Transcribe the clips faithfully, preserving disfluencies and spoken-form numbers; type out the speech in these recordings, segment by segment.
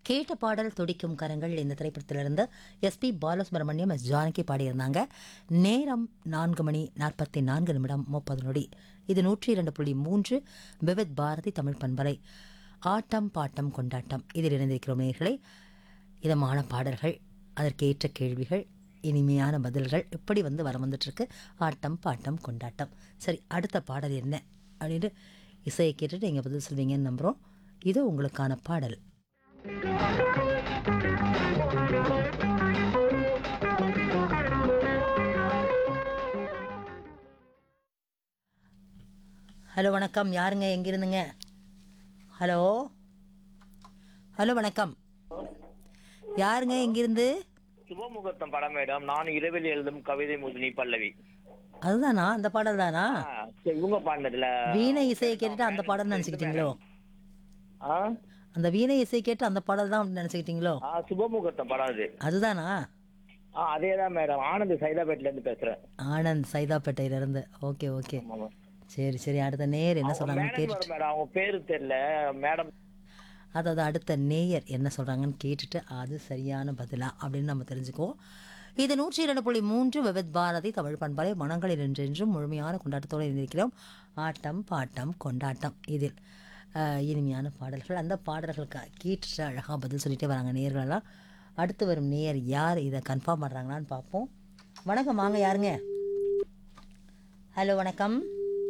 கேட்ட பாடல் துடிக்கும் கரங்கள் இந்த திரைப்படத்திலிருந்து எஸ்பி பாலசுப்ரமணியம் எஸ் ஜானகி பாடியிருந்தாங்க. நேரம் நான்கு மணி நாற்பத்தி நான்கு நிமிடம் முப்பது நொடி. இது நூற்றி இரண்டு புள்ளி மூன்று விவித் பாரதி தமிழ் பண்பலை. ஆட்டம் பாட்டம் கொண்டாட்டம் இதில் இணைந்திருக்கிறோம் நேயர்களே. இதமான பாடல்கள், அதற்கேற்ற கேள்விகள், இனிமையான பதில்கள் இப்படி வந்து வர வந்துட்டுருக்கு. ஆட்டம் பாட்டம் கொண்டாட்டம். சரி, அடுத்த பாடல் என்ன அப்படின்னு இசையை கேட்டுட்டு நீங்கள் பதில் சொல்வீங்கன்னு நம்புகிறோம். இது உங்களுக்கான பாடல். ஹலோ வணக்கம், யாருங்க எங்கிருந்துங்க? ஹலோ ஹலோ வணக்கம், யாருங்க எங்கிருந்து? சுபமுகூர்த்தம் படம் மேடம். நான் இரவில் எழுதும் கவிதை முதினி பல்லவி. அதுதானா, அந்த பாடல் தானா? ஆ, சரி, இவங்க பாடினதுல வீணை இசையை கேட்டுட்டு அந்த பாடல் நினச்சிக்கிட்டீங்களோ? ஆ அந்த வீணை இசை கேட்டு அந்த பாடல் தான் நினச்சிக்கிட்டீங்களோ? ஆ சுபமுகூர்த்தம் படம் அது. அதுதானா? ஆ அதே தான் மேடம். ஆனந்த் சைதாபேட்ல இருந்து பேசுறேன். ஆனந்த் சைதாப்பேட்டையிலிருந்து. ஓகே ஓகே, ஆமாம். சரி சரி. அடுத்த நேயர் என்ன அவங்க சொல்கிறாங்கன்னு மேடம் கேட்டுட்டு, வரும் மேடம். அவங்க பேரு தெரியல மேடம். அதாவது அடுத்த நேயர் என்ன சொல்கிறாங்கன்னு கேட்டுட்டு அது சரியான பதிலா அப்படின்னு நம்ம தெரிஞ்சுக்குவோம். இது நூற்றி இரண்டு புள்ளி மூன்று விவித் பாரதி தமிழ் பண்பலை. மனங்களில் என்றென்றும் முழுமையான கொண்டாட்டத்தோடு இருந்திருக்கிறோம். ஆட்டம் பாட்டம் கொண்டாட்டம் இதில் அஹ், இனிமையான பாடல்கள். அந்த பாடல்களுக்கு கேட்டுட்டு அழகாக பதில் சொல்லிட்டே வராங்க நேயர்களெல்லாம். அடுத்து வரும் நேயர் யார், இதை கன்ஃபார்ம் பண்ணுறாங்களான்னு பார்ப்போம். வணக்கம், வாங்க, யாருங்க? ஹலோ வணக்கம்.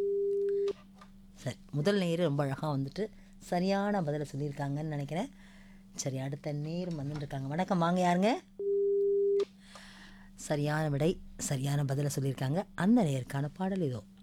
சரி, முதல் நேர் ரொம்ப அழகாக வந்துட்டு சரியான பதிலை சொல்லியிருக்காங்கன்னு நினைக்கிறேன். சரி, அடுத்த நேரம் வந்துட்டுருக்காங்க. வணக்கம், வாங்க, யாருங்க? சரியான விடை, சரியான பதிலை சொல்லியிருக்காங்க. அந்த நேருக்கான பாடல் இதோ.